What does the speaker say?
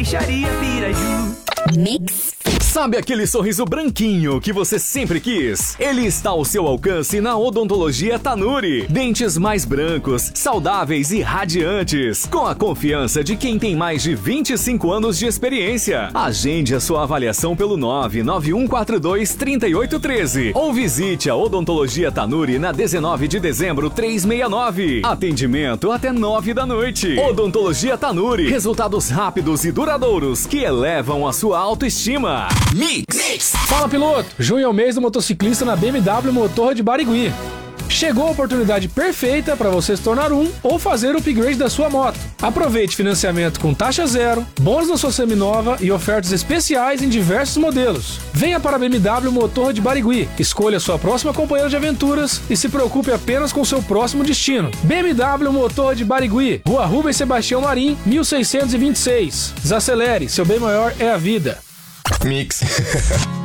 Peixaria Piraju. Mix. Sabe aquele sorriso branquinho que você sempre quis? Ele está ao seu alcance na Odontologia Tanuri. Dentes mais brancos, saudáveis e radiantes. Com a confiança de quem tem mais de 25 anos de experiência. Agende a sua avaliação pelo 991423813 ou visite a Odontologia Tanuri na 19 de dezembro 369. Atendimento até 9 da noite. Odontologia Tanuri. Resultados rápidos e duradouros que elevam a sua autoestima. Mix. Fala, piloto! Junho é o mês do motociclista na BMW Motorra de Barigui. Chegou a oportunidade perfeita para você se tornar um ou fazer o upgrade da sua moto. Aproveite financiamento com taxa zero, bônus na sua seminova e ofertas especiais em diversos modelos. Venha para a BMW Motorra de Barigui, escolha sua próxima companheira de aventuras e se preocupe apenas com seu próximo destino. BMW Motorra de Barigui, Rua Rubens Sebastião Marim, 1626. Desacelere, seu bem maior é a vida. Mix.